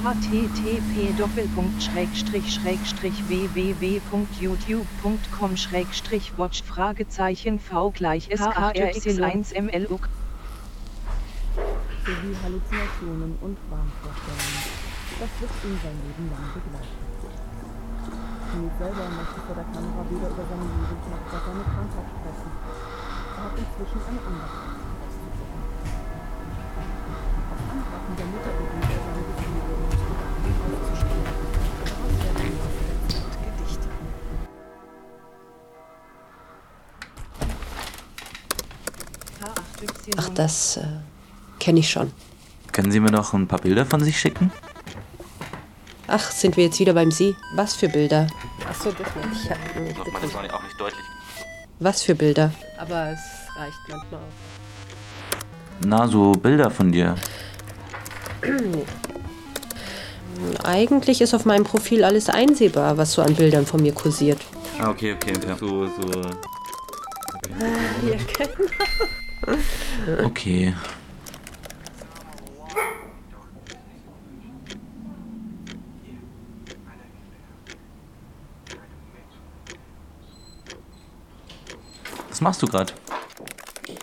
http://www.watch-v/v.youtube.com/v /s/h/1mlu sowie Halluzinationen und Wahnvorstellungen. Das wird ihn sein Leben lang begleiten. Neil selber möchte vor der Kamera weder über seine Jugend noch über seine Krankheit sprechen. Er hat inzwischen eine andere Angst auszudrücken. Auf Anraten der Mutter beginnt er seine Gefühle und Gedanken auszusprechen. Daraus werden im Laufe der Zeit Gedichte. Ach, das kenne ich schon. Können Sie mir noch ein paar Bilder von sich schicken? Ach, sind wir jetzt wieder beim Sie? Was für Bilder? Achso, das meine ich. Ja, nicht Das war auch nicht deutlich. Was für Bilder? Aber es reicht manchmal auch. Na, so Bilder von dir. Eigentlich ist auf meinem Profil alles einsehbar, was so an Bildern von mir kursiert. Ah, okay. Ja. So. Ja, genau. Okay. Was machst du gerade?